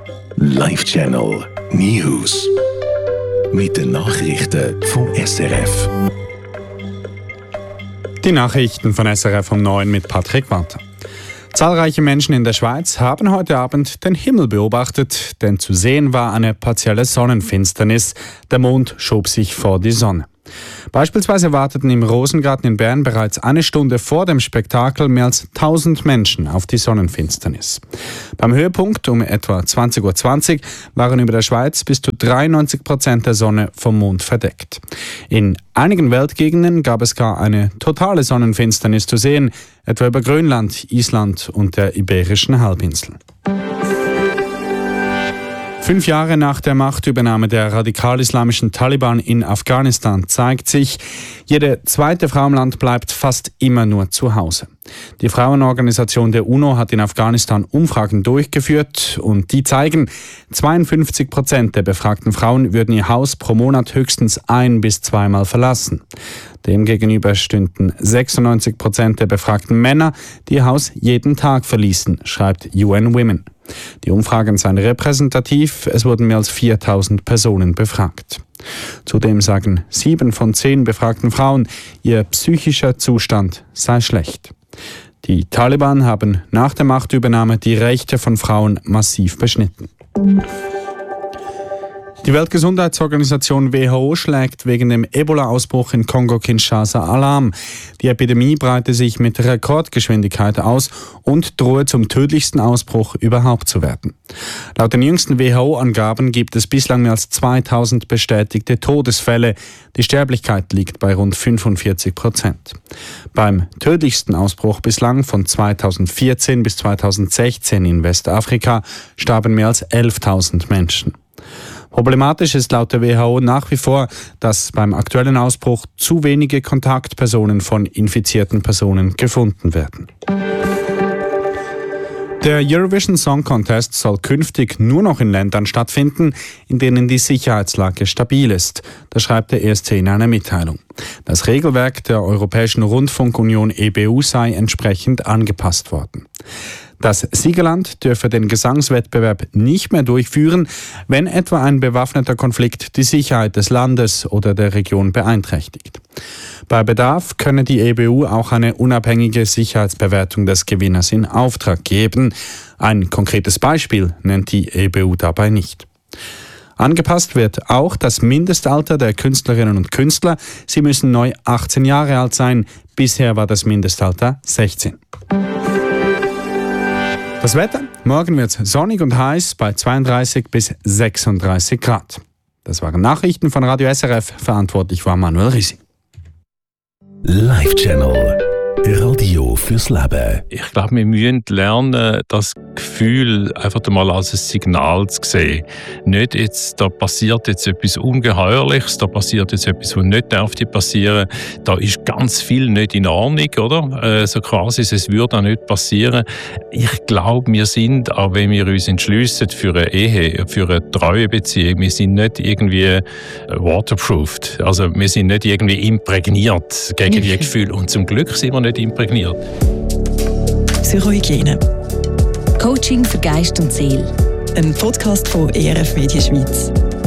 Live Channel News. Mit den Nachrichten vom SRF. Die Nachrichten von SRF um 9 mit Patrick Walter. Zahlreiche Menschen in der Schweiz haben heute Abend den Himmel beobachtet, denn zu sehen war eine partielle Sonnenfinsternis. Der Mond schob sich vor die Sonne. Beispielsweise warteten im Rosengarten in Bern bereits eine Stunde vor dem Spektakel mehr als 1000 Menschen auf die Sonnenfinsternis. Beim Höhepunkt um etwa 20:20 Uhr waren über der Schweiz bis zu 93% der Sonne vom Mond verdeckt. In einigen Weltgegenden gab es gar eine totale Sonnenfinsternis zu sehen, etwa über Grönland, Island und der Iberischen Halbinsel. 5 Jahre nach der Machtübernahme der radikal-islamischen Taliban in Afghanistan zeigt sich, jede zweite Frau im Land bleibt fast immer nur zu Hause. Die Frauenorganisation der UNO hat in Afghanistan Umfragen durchgeführt und die zeigen, 52% der befragten Frauen würden ihr Haus pro Monat höchstens 1- bis 2-mal verlassen. Demgegenüber stünden 96% der befragten Männer, die ihr Haus jeden Tag verließen, schreibt UN Women. Die Umfragen seien repräsentativ, es wurden mehr als 4000 Personen befragt. Zudem sagen 7 von 10 befragten Frauen, ihr psychischer Zustand sei schlecht. Die Taliban haben nach der Machtübernahme die Rechte von Frauen massiv beschnitten. Die Weltgesundheitsorganisation WHO schlägt wegen dem Ebola-Ausbruch in Kongo-Kinshasa Alarm. Die Epidemie breite sich mit Rekordgeschwindigkeit aus und drohe zum tödlichsten Ausbruch überhaupt zu werden. Laut den jüngsten WHO-Angaben gibt es bislang mehr als 2000 bestätigte Todesfälle. Die Sterblichkeit liegt bei rund 45%. Beim tödlichsten Ausbruch bislang von 2014 bis 2016 in Westafrika starben mehr als 11.000 Menschen. Problematisch ist laut der WHO nach wie vor, dass beim aktuellen Ausbruch zu wenige Kontaktpersonen von infizierten Personen gefunden werden. Der Eurovision Song Contest soll künftig nur noch in Ländern stattfinden, in denen die Sicherheitslage stabil ist. Das schreibt der ESC in einer Mitteilung. Das Regelwerk der Europäischen Rundfunkunion EBU sei entsprechend angepasst worden. Das Siegerland dürfe den Gesangswettbewerb nicht mehr durchführen, wenn etwa ein bewaffneter Konflikt die Sicherheit des Landes oder der Region beeinträchtigt. Bei Bedarf könne die EBU auch eine unabhängige Sicherheitsbewertung des Gewinners in Auftrag geben. Ein konkretes Beispiel nennt die EBU dabei nicht. Angepasst wird auch das Mindestalter der Künstlerinnen und Künstler. Sie müssen neu 18 Jahre alt sein. Bisher war das Mindestalter 16. Das Wetter? Morgen wird es sonnig und heiß bei 32 bis 36 Grad. Das waren Nachrichten von Radio SRF. Verantwortlich war Manuel Risi. Live Channel Radio fürs Leben. Ich glaube, wir müssen lernen, das Gefühl einfach mal als ein Signal zu sehen. Nicht jetzt, da passiert jetzt etwas Ungeheuerliches, da passiert jetzt etwas, was nicht passieren darf. Da ist ganz viel nicht in Ordnung, oder? So quasi, es würde auch nicht passieren. Ich glaube, wir sind, auch wenn wir uns entschliessen für eine Ehe, für eine treue Beziehung, wir sind nicht irgendwie waterproofed. Also wir sind nicht irgendwie imprägniert gegen die Gefühle. Und zum Glück sind wir nicht imprägniert. Psychohygiene. Coaching für Geist und Seele. Ein Podcast von ERF Media Schweiz.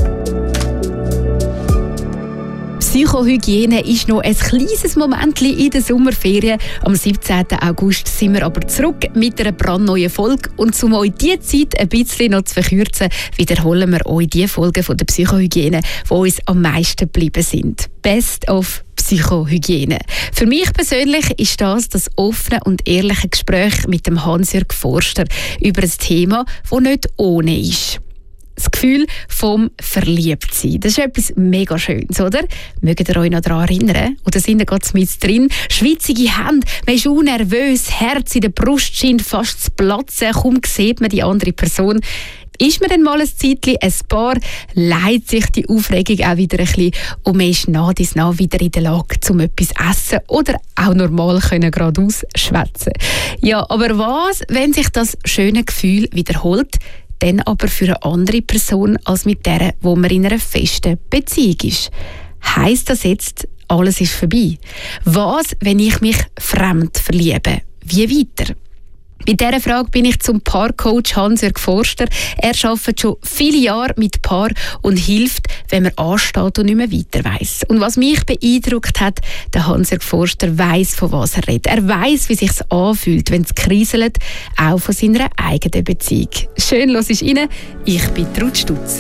Psychohygiene ist noch ein kleines Momentchen in der Sommerferien. Am 17. August sind wir aber zurück mit einer brandneuen Folge. Und um euch diese Zeit ein bisschen noch zu verkürzen, wiederholen wir euch die Folgen von der Psychohygiene, die uns am meisten geblieben sind. Best of Psychohygiene. Für mich persönlich ist das offene und ehrliche Gespräch mit dem Hans-Jörg Forster über ein Thema, das nicht ohne ist. Das Gefühl vom Verliebtsein. Das ist etwas mega Schönes, oder? Mögt ihr euch noch daran erinnern? Oder sind ihr gerade mit drin? Schwitzige Hände, man ist unnervös, Herz in der Brust scheint fast zu platzen, kaum sieht man die andere Person. Ist man dann mal ein Zeitchen ein Paar, leidet sich die Aufregung auch wieder ein bisschen und man ist nach und nach wieder in der Lage, um etwas zu essen oder auch normal geradeaus schwätzen. Ja, aber was, wenn sich das schöne Gefühl wiederholt, dann aber für eine andere Person als mit der, wo man in einer festen Beziehung ist? Heisst das jetzt, alles ist vorbei? Was, wenn ich mich fremd verliebe? Wie weiter? Bei dieser Frage bin ich zum Paarcoach Hans-Jörg Forster. Er arbeitet schon viele Jahre mit Paaren und hilft, wenn man ansteht und nicht mehr weiter weiss. Und was mich beeindruckt hat, der Hans-Jörg Forster weiss, von was er redet. Er weiss, wie es sich anfühlt, wenn es kriselt, auch von seiner eigenen Beziehung. Schön, hörst du rein. Ich bin Ruth Stutz.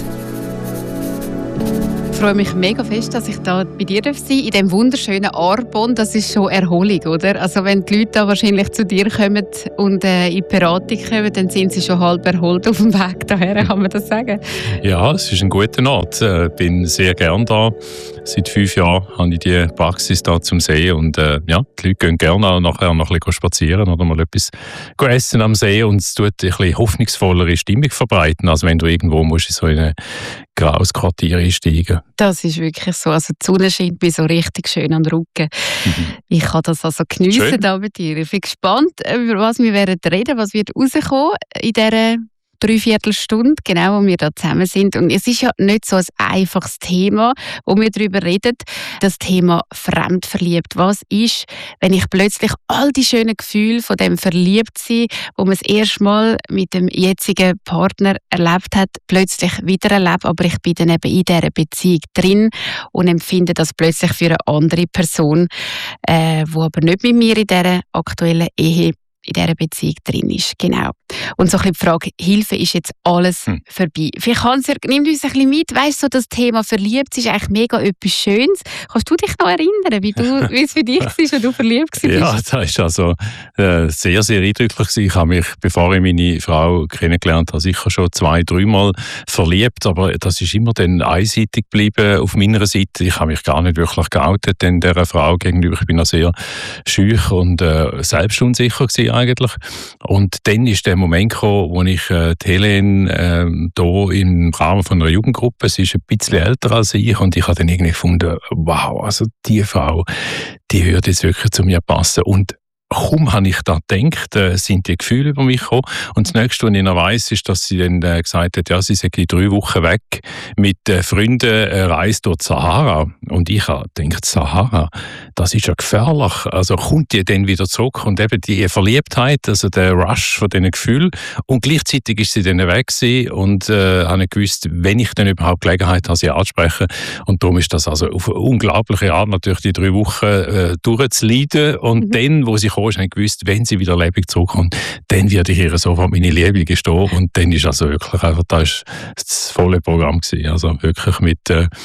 Ich freue mich mega fest, dass ich da bei dir sein darf, in diesem wunderschönen Arbon. Das ist schon Erholung, oder? Also wenn die Leute da wahrscheinlich zu dir kommen und in die Beratung kommen, dann sind sie schon halb erholt auf dem Weg daher, kann man das sagen? Ja, es ist ein guter Ort. Ich bin sehr gern da. Seit 5 Jahren habe ich die Praxis da zum See und die Leute gehen gerne auch nachher noch ein bisschen spazieren oder mal etwas essen am See und es tut ein bisschen hoffnungsvollere Stimmung verbreiten, als wenn du irgendwo musst in so ein graues Quartier einsteigen. Das ist wirklich so. Also die Sonne scheint mir so richtig schön an den Rücken. Ich kann das also geniessen da bei dir. Ich bin gespannt, über was wir reden werden, was wird rauskommen in dieser 3/4 Stunde, genau, wo wir da zusammen sind. Und es ist ja nicht so ein einfaches Thema, wo wir darüber reden, das Thema fremdverliebt. Was ist, wenn ich plötzlich all die schönen Gefühle von dem Verliebtsein, wo man das erste Mal mit dem jetzigen Partner erlebt hat, plötzlich wieder erlebt, aber ich bin dann eben in dieser Beziehung drin und empfinde das plötzlich für eine andere Person, die aber nicht mit mir in dieser aktuellen Ehe in dieser Beziehung drin ist. Genau. Und so ein bisschen die Frage, Hilfe ist jetzt alles vorbei. Vielleicht Hans-Jörg, nimm uns ein bisschen mit, weißt du, so das Thema verliebt ist eigentlich mega etwas Schönes. Kannst du dich noch erinnern, wie es für dich war, als du verliebt warst? Ja, das war also sehr, sehr eindrücklich. Ich habe mich, bevor ich meine Frau kennengelernt habe, sicher schon 2-3 Mal verliebt, aber das ist immer dann einseitig geblieben auf meiner Seite. Ich habe mich gar nicht wirklich geoutet dieser Frau gegenüber. Ich bin noch sehr schüch und selbstunsicher gewesen eigentlich. Und dann ist der Moment gekommen, wo ich die Helene hier im Rahmen von einer Jugendgruppe, sie ist ein bisschen älter als ich, und ich habe dann irgendwie gefunden, wow, also die Frau, die würde jetzt wirklich zu mir passen. Und kaum habe ich da gedacht, sind die Gefühle über mich gekommen. Und das Nächste, was ich noch weiss, ist, dass sie dann gesagt hat, ja, sie sei 3 Wochen weg mit Freunden, reist durch die Sahara. Und ich habe gedacht, Sahara, das ist ja gefährlich. Also kommt die dann wieder zurück? Und eben die Verliebtheit, also der Rush von diesen Gefühlen. Und gleichzeitig ist sie dann weg gewesen und habe nicht gewusst, wenn ich dann überhaupt Gelegenheit habe, sie anzusprechen. Und darum ist das also auf eine unglaubliche Art natürlich die 3 Wochen durchzuleiden. Und dann, wo sie kam, habe ich gewusst, wenn sie wieder lebendig zurückkommt, dann werde ich ihr sofort meine Liebe gestehen. Und dann ist also wirklich einfach, das volle Programm gewesen. Also wirklich mit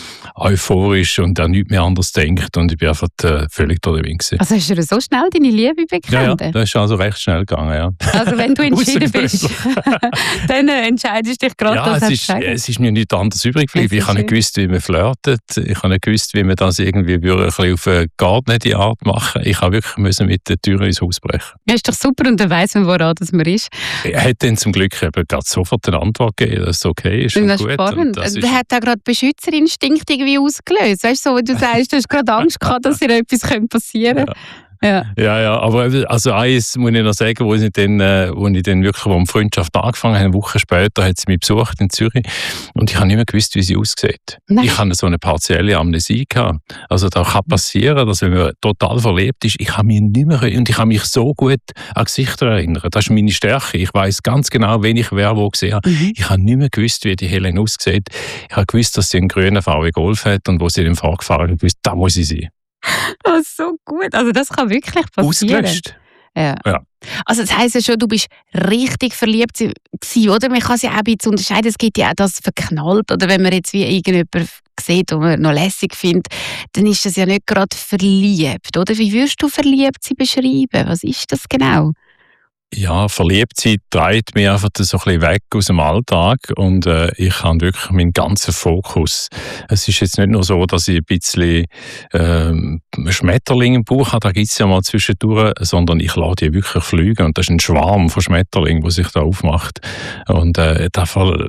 euphorisch und an nichts mehr anderes denkt. Und ich bin einfach völlig drin gewesen. Also hast du so schnell deine Liebe bekannt? Ja, das ist also recht schnell gegangen, ja. Also wenn du entschieden bist, dann entscheidest du dich gerade, ja, es ist mir nichts anderes übrig geblieben. Ich habe nicht gewusst, wie man flirtet. Ich habe nicht gewusst, wie man das irgendwie ein bisschen auf eine geordnete Art machen. Ich habe wirklich müssen mit der Tür ins Haus brechen. Ja, ist doch super, und dann weiss man, woran das man ist. Er hat dann zum Glück eben gerade sofort eine Antwort gegeben, dass es okay ist. Das ist spannend. Der hat auch gerade Beschützerinstinkt irgendwie ausgelöst. Weißt du, so, wie du sagst, du hast gerade Angst gehabt, dass dir etwas passieren könnte. Ja, aber also eins muss ich noch sagen, wo ich dann wirklich, wo die Freundschaft angefangen hat, eine Woche später, hat sie mich besucht in Zürich und ich habe nicht mehr gewusst, wie sie aussieht. Nein. Ich hatte so eine partielle Amnesie gehabt. Also da kann passieren, dass wenn man total verlebt ist, ich kann mich nicht mehr, und ich kann mich so gut an Gesichter erinnern. Das ist meine Stärke. Ich weiss ganz genau, wen ich wer wo gesehen habe. Ich habe nicht mehr gewusst, wie die Helene aussieht. Ich habe gewusst, dass sie einen grünen VW Golf hat, und wo sie den vorgefahren hat, gewusst, da muss ich sein. Oh, so gut. Also das kann wirklich passieren. Ausgelöscht. Ja. Also das heisst ja schon, du bist richtig verliebt gewesen, oder? Man kann es ja auch ein bisschen unterscheiden. Es gibt ja auch das verknallt, oder wenn man jetzt wie irgendjemanden sieht, den man noch lässig findet, dann ist das ja nicht gerade verliebt, oder? Wie würdest du verliebt sein beschreiben? Was ist das genau? Ja, Verliebtheit treibt mich einfach so ein bisschen weg aus dem Alltag, und ich habe wirklich meinen ganzen Fokus. Es ist jetzt nicht nur so, dass ich ein bisschen Schmetterlinge im Bauch habe, da gibt es ja mal zwischendurch, sondern ich lasse die wirklich fliegen, und das ist ein Schwarm von Schmetterlingen, der sich da aufmacht. Und da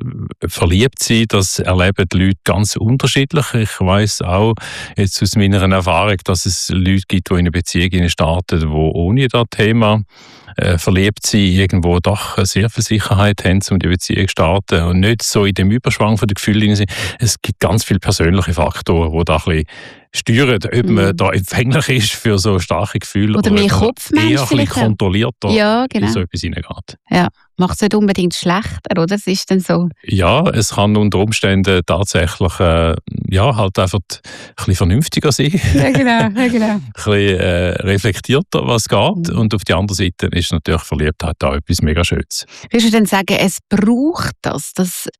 verliebt sein, das erleben die Leute ganz unterschiedlich. Ich weiss auch jetzt aus meiner Erfahrung, dass es Leute gibt, die in eine Beziehung starten, die ohne das Thema verliebt sein, irgendwo doch sehr viel Sicherheit haben, um die Beziehung zu starten und nicht so in dem Überschwang von den Gefühlen sind. Es gibt ganz viele persönliche Faktoren, die da ein bisschen steuert, ob man da empfänglich ist für so starke Gefühle oder mehr Kopfmensch eher ein bisschen kontrollierter in so etwas hineingeht. Ja, macht es nicht unbedingt schlechter, oder? Es ist dann so. Ja, es kann unter Umständen tatsächlich halt einfach ein bisschen vernünftiger sein. Ja, genau. Ein bisschen reflektierter, was geht. Und auf der anderen Seite ist natürlich Verliebtheit auch etwas mega Schönes. Würdest du denn sagen, es braucht das?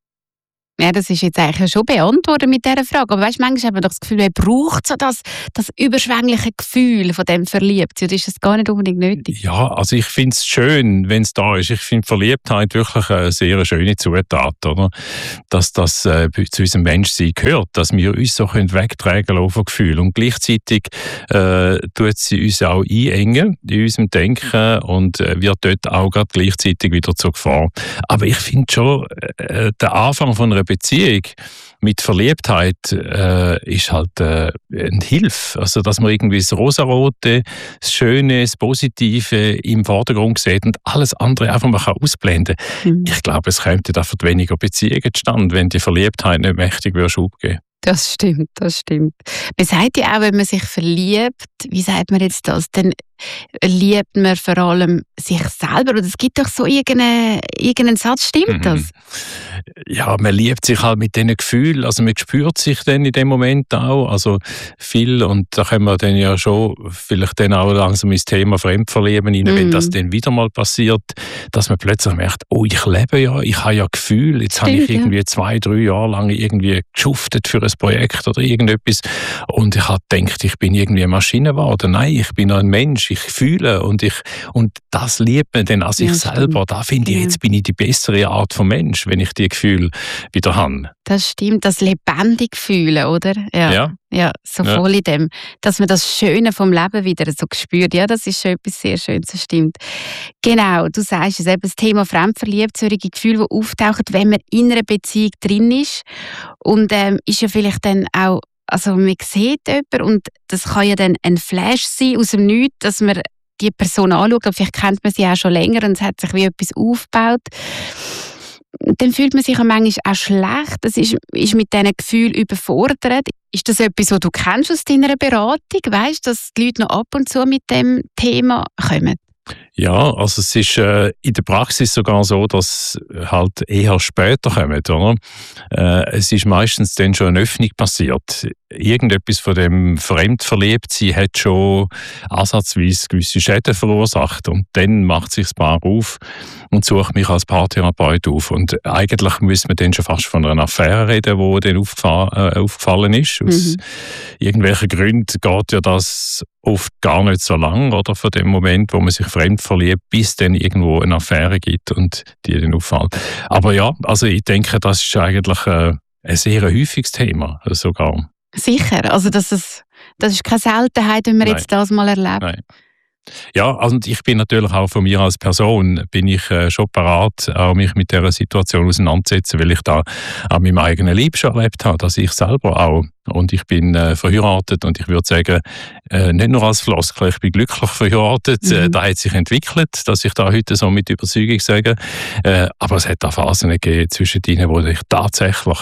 Ja, das ist jetzt eigentlich schon beantwortet mit dieser Frage. Aber weißt, manchmal hat man doch das Gefühl, man braucht so das überschwängliche Gefühl von dem Verliebtsein. Oder ist das gar nicht unbedingt nötig? Ja, also ich finde es schön, wenn es da ist. Ich finde Verliebtheit wirklich eine sehr schöne Zutat, oder? Dass das zu unserem Menschsein gehört, dass wir uns so wegtragen lassen von Gefühlen. Und gleichzeitig tut sie uns auch einengen in unserem Denken und wird dort auch gerade gleichzeitig wieder zur Gefahr. Aber ich finde schon, der Anfang von einer Beziehung mit Verliebtheit ist halt eine Hilfe. Also, dass man irgendwie das Rosarote, das Schöne, das Positive im Vordergrund sieht und alles andere einfach mal ausblenden kann. Ich glaube, es käme einfach weniger Beziehungen zustande, wenn die Verliebtheit nicht mächtig Schub geben. Das stimmt. Man sagt ja auch, wenn man sich verliebt, wie sagt man jetzt das, dann liebt man vor allem sich selber. Oder es gibt doch so irgendeinen Satz, stimmt das? Ja, man liebt sich halt mit diesen Gefühlen, also man spürt sich dann in dem Moment auch, also viel, und da können wir dann ja schon vielleicht dann auch langsam ins Thema Fremdverlieben rein, wenn das dann wieder mal passiert, dass man plötzlich merkt, oh, ich lebe ja, ich habe ja Gefühle, jetzt habe ich irgendwie 2-3 Jahre lang irgendwie geschuftet für ein Projekt oder irgendetwas und ich habe gedacht, ich bin irgendwie eine Maschine geworden. Nein, ich bin ein Mensch, ich fühle und das liebt man dann an sich selber. Da finde ich, jetzt bin ich die bessere Art von Mensch, wenn ich die Gefühle wieder habe. Das stimmt, das lebendig fühlen, oder? Ja, so voll in dem, dass man das Schöne vom Leben wieder so spürt. Ja, das ist schon etwas sehr Schönes, das stimmt. Genau, du sagst es eben, das Thema Fremdverliebt, solche Gefühle, die auftauchen, wenn man in einer Beziehung drin ist. Und ist ja vielleicht dann auch, also man sieht jemanden und das kann ja dann ein Flash sein aus dem Nichts, dass man die Person anschaut, aber vielleicht kennt man sie auch schon länger und es hat sich wie etwas aufgebaut. Dann fühlt man sich auch manchmal auch schlecht. Das ist mit diesen Gefühlen überfordert. Ist das etwas, was du kennst aus deiner Beratung? Weißt du, dass die Leute noch ab und zu mit dem Thema kommen? Ja, also es ist in der Praxis sogar so, dass halt eher später kommen, oder? Es ist meistens dann schon eine Öffnung passiert. Irgendetwas von dem Fremdverliebtsein hat schon ansatzweise gewisse Schäden verursacht und dann macht sich das Paar auf und sucht mich als Paartherapeut auf. Und eigentlich müssen wir dann schon fast von einer Affäre reden, die dann aufgefallen ist. Aus irgendwelchen Gründen geht ja das oft gar nicht so lang, oder, von dem Moment, wo man sich fremd verliebt, bis dann irgendwo eine Affäre gibt und die dann auffällt. Aber ja, also ich denke, das ist eigentlich ein sehr häufiges Thema sogar. Sicher, also das ist keine Seltenheit, wenn man jetzt das mal erlebt. Nein. Ja, und ich bin natürlich auch von mir als Person bin ich schon bereit, auch mich mit dieser Situation auseinanderzusetzen, weil ich da an meinem eigenen Leben schon erlebt habe, dass ich selber auch, und ich bin verheiratet und ich würde sagen, nicht nur als Floskel, ich bin glücklich verheiratet, da hat sich entwickelt, dass ich da heute so mit Überzeugung sage, aber es hat auch Phasen gegeben zwischen denen, wo ich tatsächlich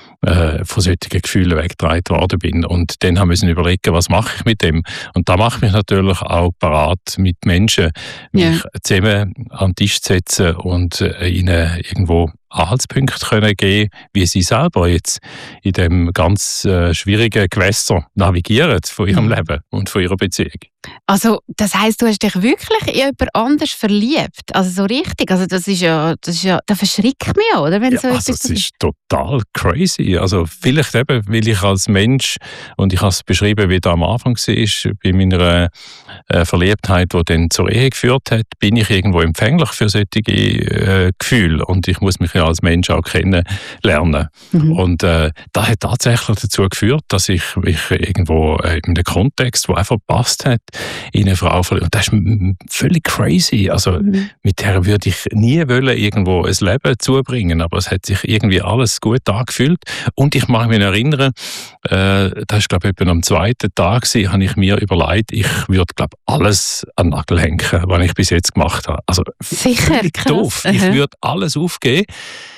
von solchen Gefühlen weggetragen worden bin. Und dann haben wir überlegen, was mache ich mit dem? Und da mache ich mich natürlich auch bereit, mit Menschen mich zusammen an den Tisch zu setzen und ihnen irgendwo Anhaltspunkte können geben, wie sie selber jetzt in dem ganz schwierigen Gewässer navigieren von ihrem Leben und von ihrer Beziehung. Also, das heisst, du hast dich wirklich in jemand anders verliebt? Also so richtig? Also das ist ja, da verschrickt mich ja, oder? Wenn ja, also es ist total crazy. Also vielleicht eben, weil ich als Mensch, und ich habe es beschrieben, wie das am Anfang war, bei meiner Verliebtheit, die dann zur Ehe geführt hat, bin ich irgendwo empfänglich für solche Gefühle. Und ich muss mich ja als Mensch auch kennenlernen. Und das hat tatsächlich dazu geführt, dass ich mich irgendwo in einem Kontext, der einfach gepasst hat, in eine Frau verliebt. Und das ist völlig crazy. Also mit der würde ich nie wollen, irgendwo ein Leben zubringen, aber es hat sich irgendwie alles gut angefühlt. Und ich mag mich erinnern, das war glaube ich etwa am zweiten Tag, habe ich mir überlegt, ich würde glaube alles an den Nagel hängen, was ich bis jetzt gemacht habe. Also sicher, völlig doof. Ich würde alles aufgeben,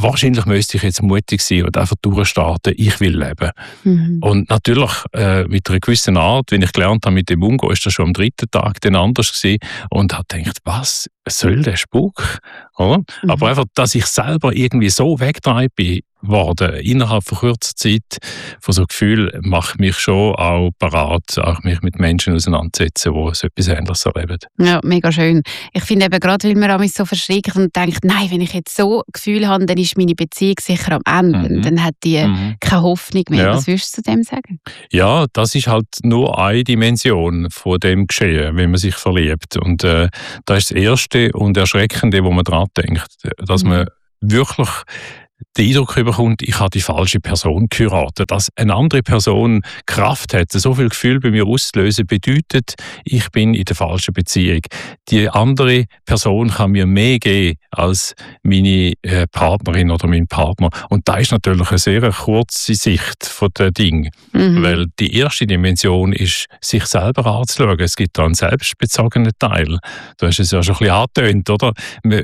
wahrscheinlich müsste ich jetzt mutig sein und einfach durchstarten, ich will leben. Und natürlich mit einer gewissen Art, wenn ich gelernt habe, mit dem umzugehen, ist das schon am 3. Tag dann anders gewesen und habe gedacht, was soll der Spuk? Oder? Aber einfach, dass ich selber irgendwie so weggetragen bin worden, innerhalb von kurzer Zeit, von so Gefühl, macht mich schon auch parat, auch mich mit Menschen auseinandersetzen, die so etwas Ähnliches erleben. Ja, mega schön. Ich finde eben gerade, weil man mich so verschreckt und denkt, nein, wenn ich jetzt so Gefühl habe, dann ist meine Beziehung sicher am Ende. Dann hat die keine Hoffnung mehr. Ja. Was würdest du zu dem sagen? Ja, das ist halt nur eine Dimension von dem Geschehen, wenn man sich verliebt. Und das ist das Erste und Erschreckende, wo man dran denkt, dass man wirklich den Eindruck bekommt, ich habe die falsche Person geheiratet. Dass eine andere Person Kraft hat, so viel Gefühl bei mir auszulösen, bedeutet, ich bin in der falschen Beziehung. Die andere Person kann mir mehr geben als meine Partnerin oder mein Partner. Und da ist natürlich eine sehr kurze Sicht von den Dingen. Weil die erste Dimension ist, sich selber anzuschauen. Es gibt da einen selbstbezogenen Teil. Du hast es ja schon ein bisschen angetönt, oder?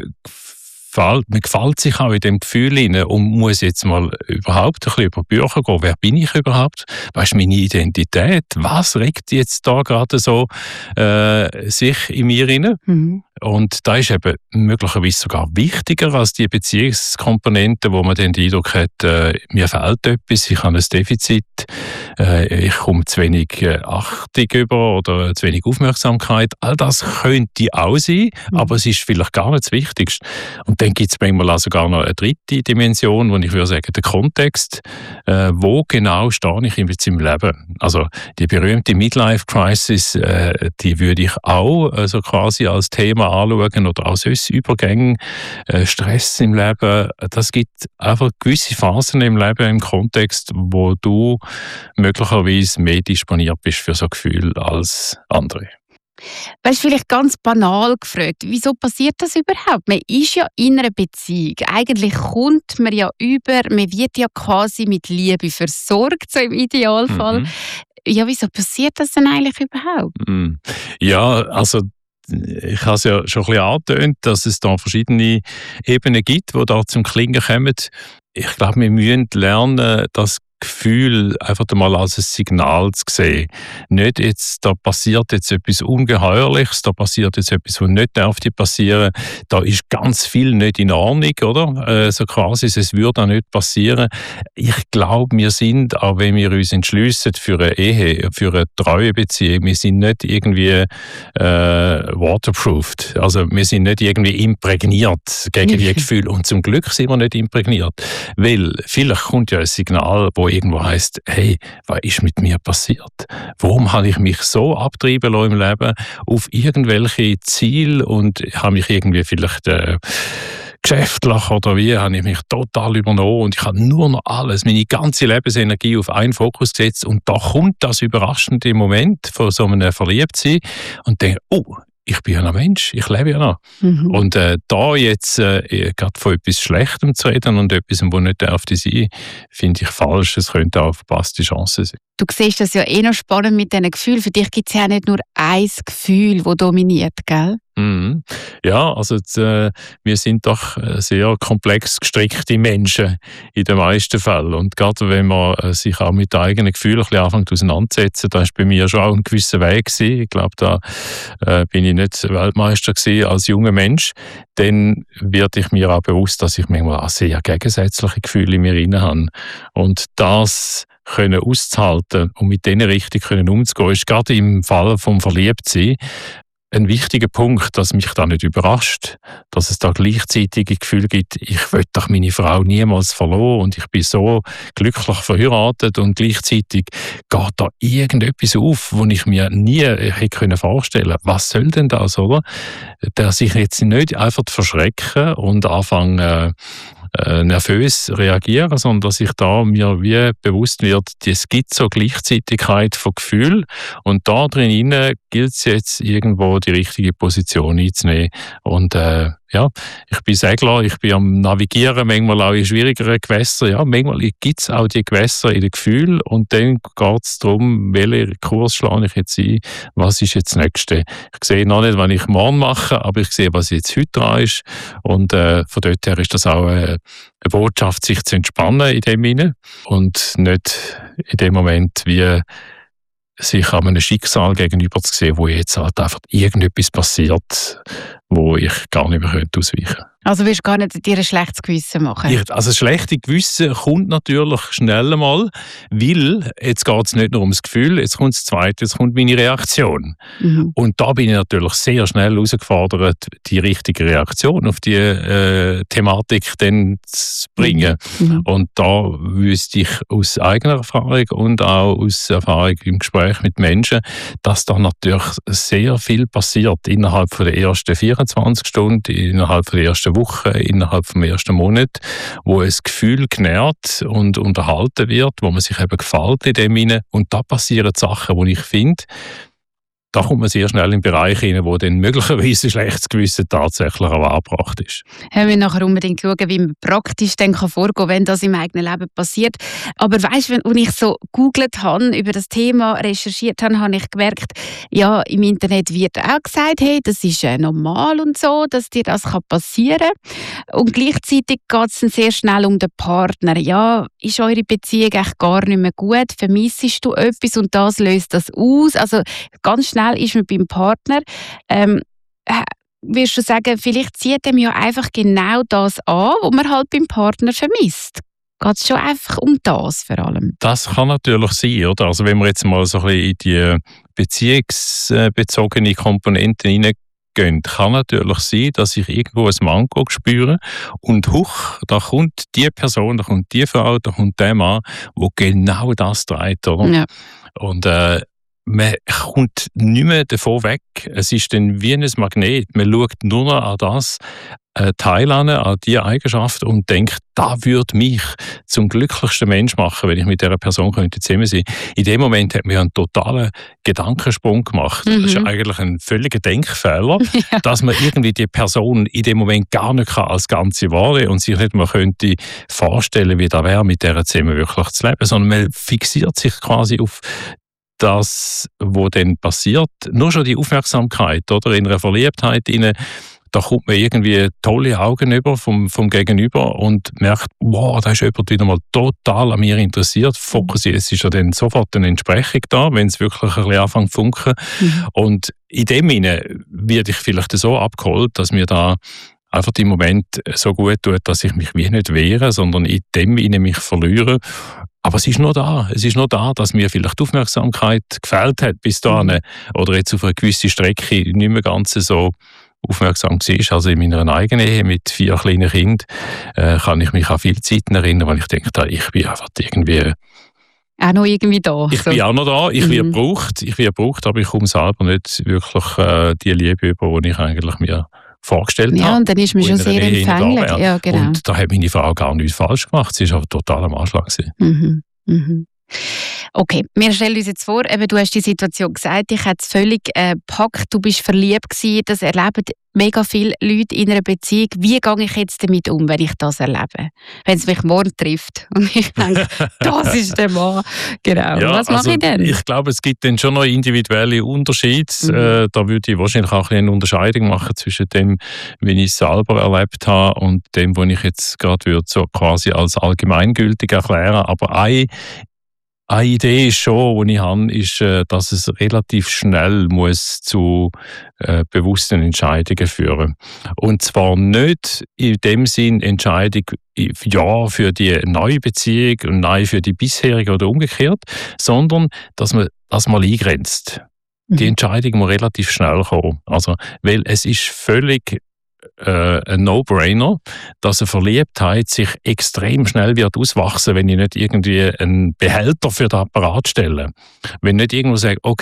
Man gefällt sich auch in dem Gefühl hinein und muss jetzt mal überhaupt ein bisschen über Bücher gehen. Wer bin ich überhaupt? Was ist meine Identität? Was regt jetzt da gerade so sich in mir hinein? Und da ist eben möglicherweise sogar wichtiger als die Beziehungskomponente, wo man dann den Eindruck hat, mir fehlt etwas, ich habe ein Defizit, ich komme zu wenig Achtung über oder zu wenig Aufmerksamkeit. All das könnte auch sein, aber es ist vielleicht gar nicht das Wichtigste. Und dann gibt es manchmal auch sogar noch eine dritte Dimension, wo ich würde sagen, der Kontext, wo genau stehe ich in meinem Leben. Also die berühmte Midlife-Crisis, die würde ich auch also quasi als Thema anschauen oder auch sonst Übergänge, Stress im Leben. Das gibt einfach gewisse Phasen im Leben, im Kontext, wo du möglicherweise mehr disponiert bist für so Gefühle als andere. Weißt du, vielleicht ganz banal gefragt, wieso passiert das überhaupt? Man ist ja in einer Beziehung. Eigentlich kommt man ja über, man wird ja quasi mit Liebe versorgt, so im Idealfall. Ja, wieso passiert das denn eigentlich überhaupt? Ja, also ich habe es ja schon ein bisschen angetönt, dass es da verschiedene Ebenen gibt, die da zum Klingen kommen. Ich glaube, wir müssen lernen, das Gefühl einfach einmal als ein Signal zu sehen. Nicht jetzt, da passiert jetzt etwas Ungeheuerliches, da passiert jetzt etwas, was nicht passieren darf. Da ist ganz viel nicht in Ordnung, oder? So quasi, es würde auch nicht passieren. Ich glaube, wir sind, auch wenn wir uns entschliessen für eine Ehe, für eine treue Beziehung, wir sind nicht irgendwie waterproofed. Also wir sind nicht irgendwie imprägniert gegen die Gefühle. Und zum Glück sind wir nicht imprägniert. Weil vielleicht kommt ja ein Signal, wo irgendwo heisst, hey, was ist mit mir passiert? Warum habe ich mich so abtreiben lassen im Leben auf irgendwelche Ziele und habe mich irgendwie vielleicht geschäftlich oder wie, habe ich mich total übernommen und ich habe nur noch alles, meine ganze Lebensenergie auf einen Fokus gesetzt und da kommt das überraschende Moment von so einem Verliebtsein und denke, ich bin ja noch Mensch, ich lebe ja noch. Und da jetzt gerade von etwas Schlechtem zu reden und etwas, was nicht sein darf, finde ich falsch. Es könnte auch eine verpasste Chance sein. Du siehst das ja noch spannend mit diesen Gefühlen. Für dich gibt es ja nicht nur ein Gefühl, das dominiert, gell? Ja, also wir sind doch sehr komplex gestrickte Menschen in den meisten Fällen. Und gerade wenn man sich auch mit den eigenen Gefühlen ein bisschen anfängt auseinanderzusetzen, da ist bei mir schon auch ein gewisser Weg gewesen. Ich glaube, da bin ich nicht Weltmeister gewesen als junger Mensch. Dann werde ich mir auch bewusst, dass ich manchmal auch sehr gegensätzliche Gefühle in mir drin habe. Und das können auszuhalten und mit denen richtig umzugehen, ist gerade im Fall vom Verliebtsein ein wichtiger Punkt, dass mich da nicht überrascht, dass es da gleichzeitige Gefühle gibt, ich will doch meine Frau niemals verloren und ich bin so glücklich verheiratet und gleichzeitig geht da irgendetwas auf, wo ich mir nie hätte vorstellen können. Was soll denn das, oder? Dass ich jetzt nicht einfach verschrecken und anfange nervös reagieren, sondern dass ich da mir wie bewusst wird, es gibt so Gleichzeitigkeit von Gefühl und da drin gilt es jetzt irgendwo die richtige Position einzunehmen und ja, ich bin Segler, ich bin am Navigieren, manchmal auch in schwierigeren Gewässern. Ja, manchmal gibt es auch die Gewässer in den Gefühlen und dann geht es darum, welchen Kurs schlage ich jetzt ein, was ist jetzt das Nächste. Ich sehe noch nicht, was ich morgen mache, aber ich sehe, was jetzt heute dran ist und von dort her ist das auch eine Botschaft, sich zu entspannen in dem Sinne und nicht in dem Moment wie sich an einem Schicksal gegenüber zu sehen, wo jetzt halt einfach irgendetwas passiert, wo ich gar nicht mehr ausweichen könnte. Also willst du gar nicht dir ein schlechtes Gewissen machen? Also das schlechte Gewissen kommt natürlich schnell mal, weil jetzt geht es nicht nur ums Gefühl, jetzt kommt das Zweite, jetzt kommt meine Reaktion. Mhm. Und da bin ich natürlich sehr schnell herausgefordert, die richtige Reaktion auf die Thematik dann zu bringen. Mhm. Und da wüsste ich aus eigener Erfahrung und auch aus Erfahrung im Gespräch mit Menschen, dass da natürlich sehr viel passiert innerhalb von der ersten 24 Stunden, innerhalb von der ersten Woche, innerhalb vom ersten Monat, wo ein Gefühl genährt und unterhalten wird, wo man sich eben gefällt in dem hinein. Und da passieren Sachen, wo ich finde, da kommt man sehr schnell in den Bereich hinein, wo dann möglicherweise ein schlechtes Gewissen tatsächlich auch angebracht ist. Wir müssen nachher unbedingt schauen, wie man praktisch dann vorgehen kann, wenn das im eigenen Leben passiert. Aber weißt du, als ich so gegoogelt habe, über das Thema recherchiert habe, habe ich gemerkt, ja, im Internet wird auch gesagt, hey, das ist normal und so, dass dir das passieren kann. Und gleichzeitig geht es dann sehr schnell um den Partner. Ja, ist eure Beziehung eigentlich gar nicht mehr gut? Vermissest du etwas und das löst das aus? Also ganz schnell ist man beim Partner. Würdest du sagen, vielleicht zieht ihm ja einfach genau das an, was man halt beim Partner vermisst? Geht es schon einfach um das vor allem? Das kann natürlich sein, oder? Also wenn wir jetzt mal so ein bisschen in die beziehungsbezogene Komponenten hineingehen, kann natürlich sein, dass ich irgendwo ein Manko spüre und huch, da kommt die Person, da kommt die Frau, da kommt der Mann, der genau das trägt, oder? Ja. Und man kommt nicht mehr davon weg. Es ist dann wie ein Magnet. Man schaut nur noch an das Teil an die Eigenschaft und denkt, das würde mich zum glücklichsten Mensch machen, wenn ich mit dieser Person zusammen sein könnte. In dem Moment hat man ja einen totalen Gedankensprung gemacht. Mhm. Das ist eigentlich ein völliger Denkfehler, ja, dass man irgendwie die Person in dem Moment gar nicht als Ganze wahrnehmen und sich nicht mal könnte vorstellen, wie das wäre, mit dieser zusammen wirklich zu leben, sondern man fixiert sich quasi auf das, was dann passiert. Nur schon die Aufmerksamkeit, oder, in einer Verliebtheit rein, da kommt man irgendwie tolle Augen über vom Gegenüber und merkt, wow, da ist jemand wieder mal total an mir interessiert. Fokussiert, es ist ja dann sofort eine Entsprechung da, wenn es wirklich ein bisschen anfängt zu funken. Mhm. Und in dem Sinne werde ich vielleicht so abgeholt, dass mir da einfach im Moment so gut tut, dass ich mich wie nicht wehre, sondern in dem Sinne mich verliere. Aber es ist nur da. Es ist nur da, dass mir vielleicht die Aufmerksamkeit gefehlt hat bis dahin oder jetzt auf einer gewissen Strecke nicht mehr ganz so aufmerksam war. Also in meiner eigenen Ehe mit 4 kleinen Kindern kann ich mich an viele Zeiten erinnern, weil ich denke, ich bin einfach irgendwie auch noch irgendwie da. Ich bin auch noch da, ich werde gebraucht, aber ich komme selber nicht wirklich die Liebe über, die ich eigentlich mir vorgestellt habe. Ja, und dann ist man schon sehr empfänglich. Ja, genau. Und da hat meine Frau gar nichts falsch gemacht. Sie war aber total am Anschlag. Mhm. Mhm. Okay, wir stellen uns jetzt vor, eben, du hast die Situation gesagt, ich hätte es völlig gepackt, du bist verliebt gewesen, das erleben mega viele Leute in einer Beziehung. Wie gehe ich jetzt damit um, wenn ich das erlebe? Wenn es mich morgen trifft und ich denke, das ist der Mann. Genau, ja, was mache ich denn? Ich glaube, es gibt dann schon noch individuelle Unterschiede. Da würde ich wahrscheinlich auch eine Unterscheidung machen zwischen dem, wie ich es selber erlebt habe und dem, was ich jetzt gerade so quasi als allgemeingültig erklären. Aber eine Idee ist schon, die ich habe, ist, dass es relativ schnell muss zu bewussten Entscheidungen führen. Und zwar nicht in dem Sinn Entscheidung ja für die neue Beziehung und nein für die bisherige oder umgekehrt, sondern dass man das mal eingrenzt. Die Entscheidung muss relativ schnell kommen. Also, weil es ist völlig ein No-Brainer, dass eine Verliebtheit sich extrem schnell wird auswachsen, wenn ich nicht irgendwie einen Behälter für den Apparat stelle. Wenn nicht irgendwo sage, okay,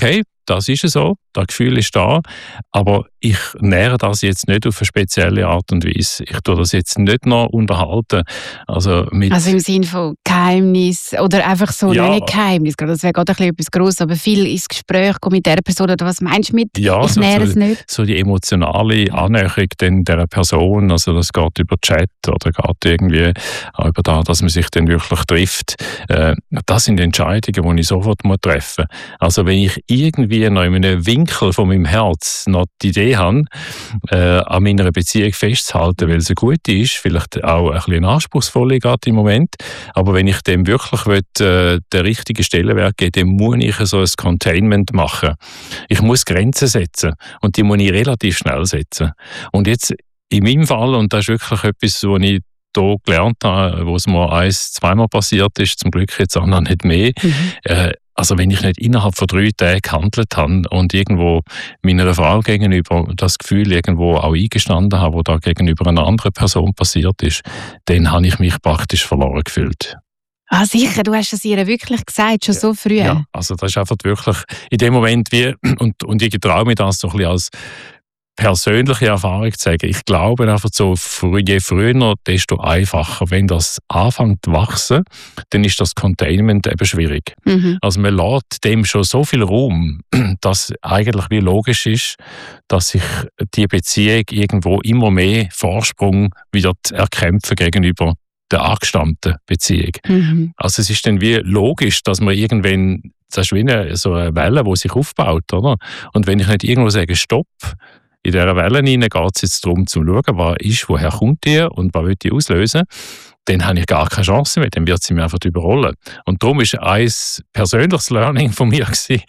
das ist so, das Gefühl ist da, aber ich nähere das jetzt nicht auf eine spezielle Art und Weise. Ich tue das jetzt nicht noch unterhalten. Also im Sinne von Geheimnis oder einfach so, nicht Geheimnis, das wäre gerade etwas Grosses, aber viel ins Gespräch kommen mit dieser Person, oder was meinst du mit, ich nähere es nicht? So die emotionale Annäherung dieser Person, also das geht über Chat oder geht irgendwie auch über das, dass man sich dann wirklich trifft. Das sind Entscheidungen, die ich sofort treffen muss. Also wenn ich irgendwie noch in einem Winkel von meinem Herz noch die Idee habe, an meiner Beziehung festzuhalten, weil sie gut ist, vielleicht auch ein bisschen anspruchsvoll gerade im Moment, aber wenn ich dem wirklich den richtigen Stellenwert geben will, dann muss ich so ein Containment machen. Ich muss Grenzen setzen und die muss ich relativ schnell setzen. Und jetzt in meinem Fall, und das ist wirklich etwas, was ich hier gelernt habe, wo es mir 1-2 Mal passiert ist, zum Glück jetzt auch noch nicht mehr. Also wenn ich nicht innerhalb von 3 Tagen gehandelt habe und irgendwo meiner Frau gegenüber das Gefühl irgendwo auch eingestanden habe, wo da gegenüber einer anderen Person passiert ist, dann habe ich mich praktisch verloren gefühlt. Ah, sicher, du hast es ihr wirklich gesagt, schon so früh. Ja, also das ist einfach wirklich in dem Moment und ich traue mir das so ein bisschen als persönliche Erfahrung zu sagen. Ich glaube einfach so, je früher, desto einfacher. Wenn das anfängt zu wachsen, dann ist das Containment eben schwierig. Also man lässt dem schon so viel Raum, dass eigentlich wie logisch ist, dass sich die Beziehung irgendwo immer mehr Vorsprung wieder erkämpfen gegenüber der angestammten Beziehung. Also es ist dann wie logisch, dass man irgendwann, das ist wie so eine Welle, die sich aufbaut, oder? Und wenn ich nicht irgendwo sage, Stopp, in dieser Welle geht es jetzt darum, zu schauen, was ist, woher kommt die und was will die auslösen, dann habe ich gar keine Chance mehr, dann wird sie mir einfach überrollen. Und darum war ein persönliches Learning von mir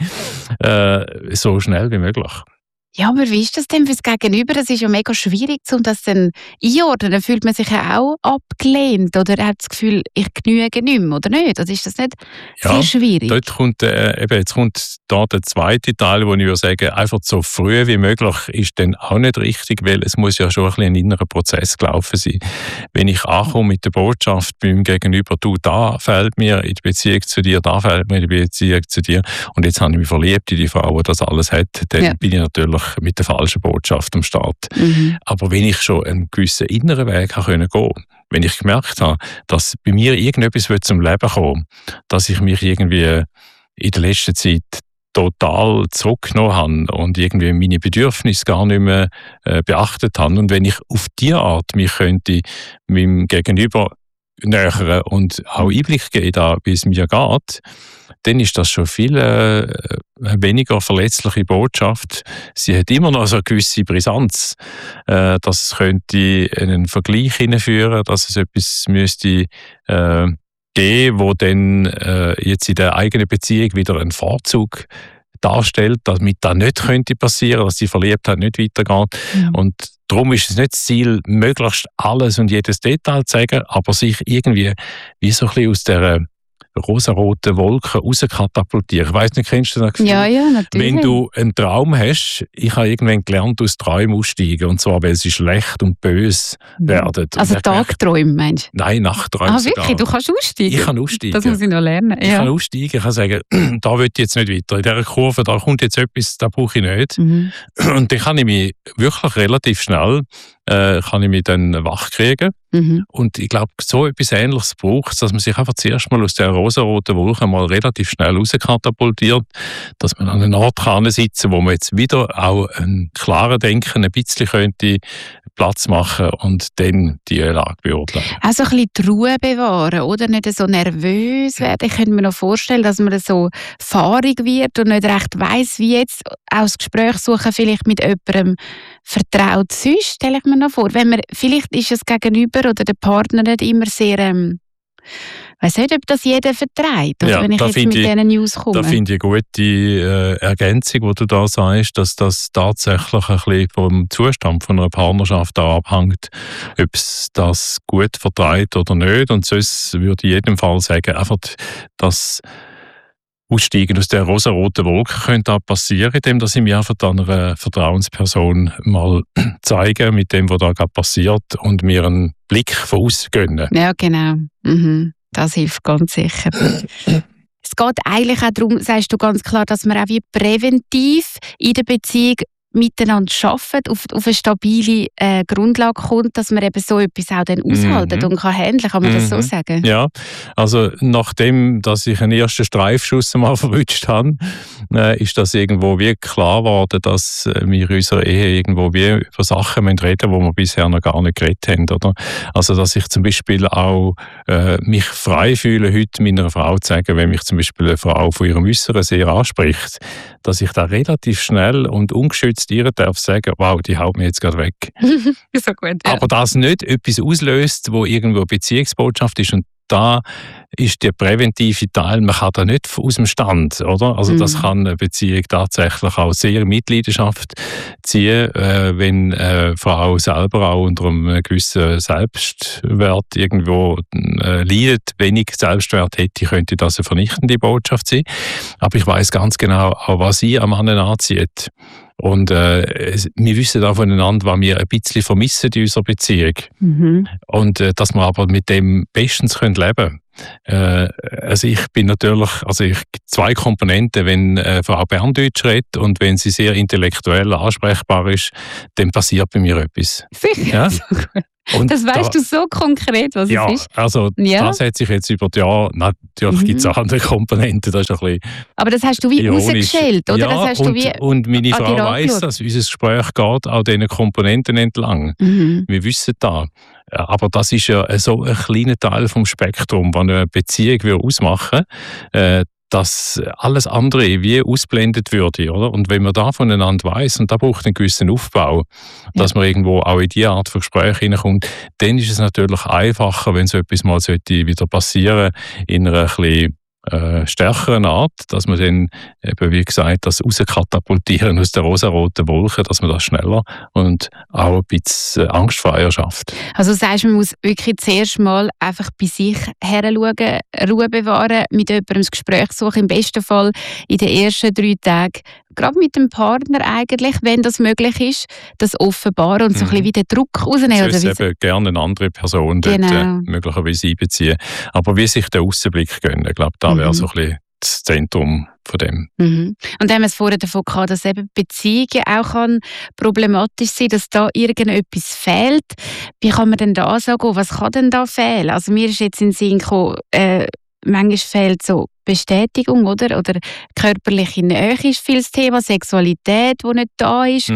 so schnell wie möglich. Ja, aber wie ist das denn fürs Gegenüber? Das ist ja mega schwierig, um das dann einordnen. Dann fühlt man sich ja auch abgelehnt oder hat das Gefühl, ich genüge nicht mehr, oder nicht? Oder ist das nicht sehr schwierig? Dort kommt, jetzt kommt da der zweite Teil, wo ich würde sagen, einfach so früh wie möglich ist dann auch nicht richtig, weil es muss ja schon ein bisschen ein innerer Prozess gelaufen sein. Wenn ich ankomme mit der Botschaft beim Gegenüber, du, da fehlt mir in die Beziehung zu dir, da fehlt mir in die Beziehung zu dir und jetzt habe ich mich verliebt in die Frau, die das alles hat, dann bin ich natürlich mit der falschen Botschaft am Start. Aber wenn ich schon einen gewissen inneren Weg gehen konnte, wenn ich gemerkt habe, dass bei mir irgendetwas zum Leben kommen will, dass ich mich irgendwie in der letzten Zeit total zurückgenommen habe und irgendwie meine Bedürfnisse gar nicht mehr beachtet habe. Und wenn ich auf diese Art mich könnte meinem Gegenüber nähern und auch Einblick geben, wie es mir geht, dann ist das schon viel weniger verletzliche Botschaft. Sie hat immer noch so eine gewisse Brisanz. Das könnte einen Vergleich hinführen, dass es etwas müsste geben, wo dann jetzt in der eigenen Beziehung wieder einen Vorzug darstellt, damit das nicht könnte passieren, dass die Verliebtheit nicht weitergeht. Und darum ist es nicht das Ziel, möglichst alles und jedes Detail zu sagen, aber sich irgendwie wie so ein bisschen aus dieser rosaroten Wolken rauskatapultieren. Ich weiss nicht, kennst du das Gefühl? Ja, natürlich. Wenn du einen Traum hast, ich habe irgendwann gelernt, aus Träumen aussteigen, und zwar, weil sie schlecht und böse werden. Also Tagträume, meinst du? Nein, Nachtträume. Ah, wirklich? Sogar. Du kannst aussteigen? Ich kann aussteigen. Das muss ich noch lernen. Ich kann aussteigen, ich kann sagen, da will ich jetzt nicht weiter. In dieser Kurve, da kommt jetzt etwas, da brauche ich nicht. Und dann kann ich mich wirklich relativ schnell dann wach kriegen. Und ich glaube, so etwas Ähnliches braucht es, dass man sich einfach zuerst mal aus der rosaroten Wolke mal relativ schnell rauskatapultiert, dass man an einem Ort sitzen kann, wo man jetzt wieder auch ein klares Denken ein bisschen könnte Platz machen und dann die Lage beurteilen. Also ein bisschen die Ruhe bewahren, oder? Nicht so nervös werden. Ich könnte mir noch vorstellen, dass man so fahrig wird und nicht recht weiss, wie jetzt auch das Gespräch suchen, vielleicht mit jemandem vertraut sonst, stelle ich mir noch vor. Wenn man, vielleicht ist es gegenüber oder der Partner nicht immer sehr, ich weiss nicht, ob das jeder vertreibt, also wenn ich jetzt mit diesen News komme. Da finde ich eine gute Ergänzung, die du da sagst, dass das tatsächlich ein bisschen vom Zustand von einer Partnerschaft abhängt, ob es das gut vertreibt oder nicht. Und sonst würde ich in jedem Fall sagen, einfach das Aussteigen aus der rosaroten Wolke könnte auch passieren, indem ich mir einfach einer Vertrauensperson mal zeige, mit dem, was da gerade passiert, und mir einen Blick von außen gönnen. Ja, genau. Das hilft ganz sicher. Es geht eigentlich auch darum, sagst du ganz klar, dass man auch wie präventiv in der Beziehung miteinander arbeitet, auf eine stabile Grundlage kommt, dass man eben so etwas auch dann aushalten und kann handeln, kann man das so sagen? Ja, also nachdem, dass ich einen ersten Streifschuss mal verwünscht habe, ist das irgendwo wie klar geworden, dass wir in unserer Ehe irgendwo wie über Sachen reden müssen, die wir bisher noch gar nicht geredet haben. Oder? Also dass ich zum Beispiel auch mich frei fühle, heute meiner Frau zu sagen, wenn mich zum Beispiel eine Frau von ihrem Äußeren sehr anspricht, dass ich da relativ schnell und ungeschützt ihr darf sagen, wow, die haut mir jetzt gerade weg. So gut, ja. Aber das nicht etwas auslöst, wo irgendwo eine Beziehungsbotschaft ist, und da ist der präventive Teil, man kann da nicht aus dem Stand, oder? Also das kann eine Beziehung tatsächlich auch sehr in Mitleidenschaft ziehen, wenn eine Frau selber auch unter einem gewissen Selbstwert irgendwo leidet. Wenig Selbstwert hätte, könnte das eine vernichtende Botschaft sein. Aber ich weiß ganz genau, auch was sie am Mann anzieht. Und wir wissen auch voneinander, was wir ein bisschen vermissen in unserer Beziehung. Und dass wir aber mit dem bestens leben können. Also ich bin natürlich, zwei Komponenten, wenn Frau Berndeutsch redet und wenn sie sehr intellektuell ansprechbar ist, dann passiert bei mir etwas. Sicher, ja? So gut. Und das weißt du so konkret, was es ist? Also das hat sich jetzt über die Jahre, natürlich gibt es auch andere Komponenten, das ist ein bisschen aber das hast du wie rausgeschält, oder? Ja, das hast du wie und meine Frau weiss, dass unser Gespräch geht auch diesen Komponenten entlang. Wir wissen das. Aber das ist ja so ein kleiner Teil vom Spektrum, das eine Beziehung ausmachen würde, dass alles andere wie ausblendet würde, oder? Und wenn man da voneinander weiss, und da braucht einen gewissen Aufbau, dass man irgendwo auch in diese Art von Gespräch hineinkommt, dann ist es natürlich einfacher, wenn so etwas mal wieder passieren sollte, in einer bisschen stärkeren Art, dass man dann eben, wie gesagt, das rauskatapultieren aus der rosaroten Wolke, dass man das schneller und auch ein bisschen angstfreier schafft. Also du sagst, man muss wirklich zuerst mal einfach bei sich heranschauen, Ruhe bewahren, mit jemandem das Gespräch suchen, im besten Fall in den ersten 3 Tagen, gerade mit dem Partner eigentlich, wenn das möglich ist, das offenbaren und so ein bisschen wie den Druck rausnehmen. Ich würde eben gerne eine andere Person dort möglicherweise einbeziehen. Aber wie sich der Aussenblick gönnen, ich glaube, da wäre so ein bisschen das Zentrum von dem. Und dann haben wir es vorher davon gehabt, dass eben Beziehungen auch problematisch sein kann, dass da irgendetwas fehlt. Wie kann man denn da angehen? Was kann denn da fehlen? Also mir ist jetzt in den Sinn gekommen, manchmal fehlt so Bestätigung, oder körperliche Nähe ist viel das Thema, Sexualität, die nicht da ist.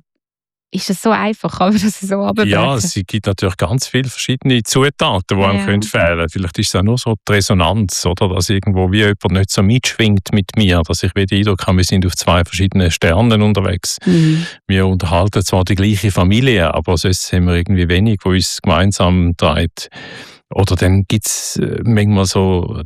Ist das so einfach? Kann man das so runterbrechen? Ja, es gibt natürlich ganz viele verschiedene Zutaten, die einem fehlen können. Vielleicht ist es auch nur so die Resonanz, oder? Dass irgendwo wie jemand nicht so mitschwingt mit mir, dass ich wieder den Eindruck habe, wir sind auf 2 verschiedenen Sternen unterwegs. Wir unterhalten zwar die gleiche Familie, aber sonst haben wir irgendwie wenig, wo uns gemeinsam treibt. Oder dann gibt es manchmal so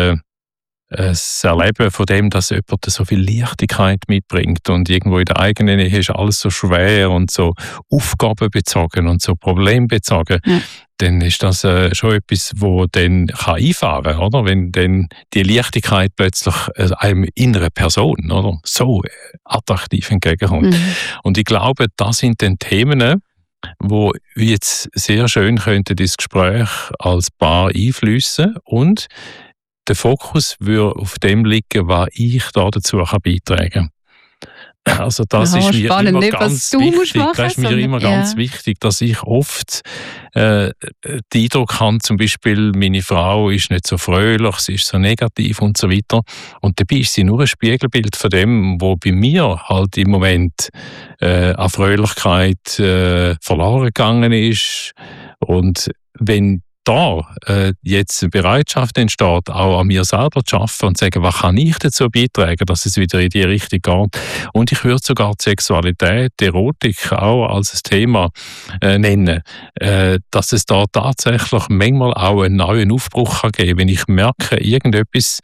das Erleben von dem, dass jemand so viel Leichtigkeit mitbringt und irgendwo in der eigenen Ehe ist alles so schwer und so aufgabenbezogen und so problembezogen, dann ist das schon etwas, wo dann einfahren kann, oder? Wenn dann die Leichtigkeit plötzlich einem inneren Person, oder? So attraktiv entgegenkommt. Und ich glaube, das sind dann Themen, wo jetzt sehr schön könnte das Gespräch als Paar einfließen und der Fokus würde auf dem liegen, was ich da dazu beitragen kann. Also das ist mir spannend, immer nicht, ganz was du wichtig. machen, Das ist mir immer ganz wichtig, dass ich oft den Eindruck habe, zum Beispiel, meine Frau ist nicht so fröhlich, sie ist so negativ und so weiter. Und dabei ist sie nur ein Spiegelbild von dem, was bei mir halt im Moment an Fröhlichkeit verloren gegangen ist. Und wenn da jetzt eine Bereitschaft entsteht, auch an mir selber zu arbeiten und zu sagen, was kann ich dazu beitragen, dass es wieder in die Richtung geht. Und ich würde sogar die Sexualität, die Erotik auch als ein Thema nennen, dass es da tatsächlich manchmal auch einen neuen Aufbruch kann geben. Wenn ich merke, irgendetwas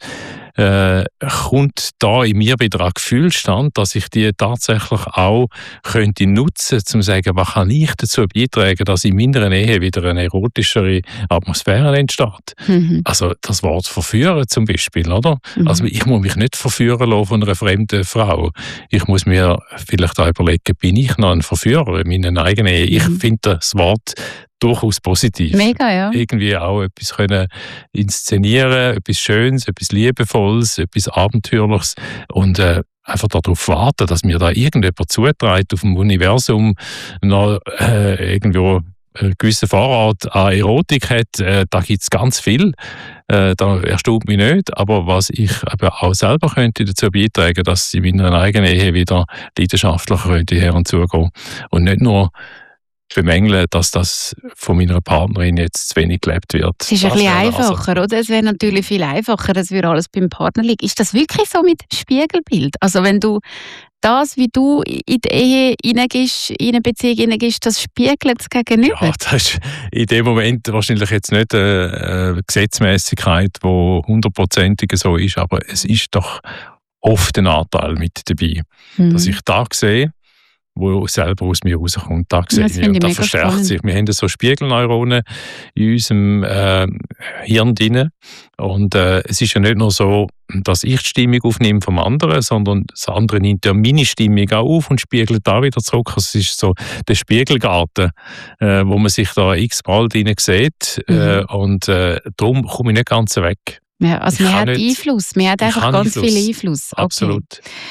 kommt da in mir wieder ein Gefühlsstand, dass ich die tatsächlich auch könnte nutzen, um zu sagen, was kann ich dazu beitragen, dass in meiner Ehe wieder eine erotischere Atmosphäre entsteht. Also das Wort verführen zum Beispiel, oder? Also ich muss mich nicht verführen lassen von einer fremden Frau. Ich muss mir vielleicht auch überlegen, bin ich noch ein Verführer in meiner eigenen Ehe? Ich finde das Wort durchaus positiv. Mega, ja. Irgendwie auch etwas können inszenieren, etwas Schönes, etwas Liebevolles, etwas Abenteuerliches und einfach darauf warten, dass mir da irgendjemand zuträgt auf dem Universum noch irgendwo einen gewissen Vorrat an Erotik hat, da gibt es ganz viel. Da erstaunt mich nicht, aber was ich eben auch selber könnte dazu beitragen, dass in meiner eigenen Ehe wieder leidenschaftlicher könnte her und zugehen und nicht nur bemängeln, dass das von meiner Partnerin jetzt zu wenig gelebt wird. Es ist ein bisschen einfacher, oder? Es wäre natürlich viel einfacher, es würde alles beim Partner liegen. Ist das wirklich so mit Spiegelbild? Also wenn du das, wie du in die Ehe hineingehst, in eine Beziehung hineingehst, das spiegelt es gegenüber? Ja, das ist in dem Moment wahrscheinlich jetzt nicht eine Gesetzmäßigkeit, die 100%ig so ist, aber es ist doch oft ein Anteil mit dabei, dass ich da sehe, wo selber aus mir rauskommt. Da sehe ich und das verstärkt spannend. Sich. Wir haben so Spiegelneuronen in unserem Hirn drin. Und es ist ja nicht nur so, dass ich die Stimmung aufnehme vom anderen, sondern das andere nimmt ja meine Stimmung auch auf und spiegelt da wieder zurück. Also es ist so der Spiegelgarten, wo man sich da x-mal drin sieht. Und darum komme ich nicht ganz weg. Ja, also man hat Einfluss. Man hat einfach ganz viel Einfluss. Okay. Absolut.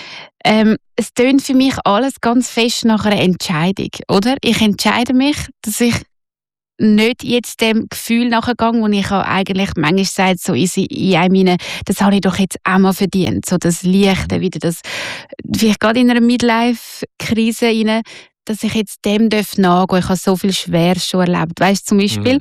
Es tönt für mich alles ganz fest nach einer Entscheidung, oder? Ich entscheide mich, dass ich nicht jetzt dem Gefühl nachgegangen, wo ich auch eigentlich manchmal sage, so in einem, das habe ich doch jetzt auch mal verdient, so das Leichte, wieder das, vielleicht gerade in einer Midlife-Krise rein, dass ich jetzt dem nachgehen darf. Ich habe so viel Schweres schon erlebt. Weißt du, zum Beispiel,